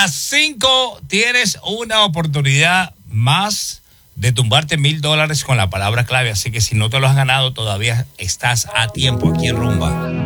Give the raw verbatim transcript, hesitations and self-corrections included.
las cinco tienes una oportunidad más de tumbarte mil dólares con la palabra clave. Así que si no te lo has ganado, todavía estás a tiempo aquí en Rumba.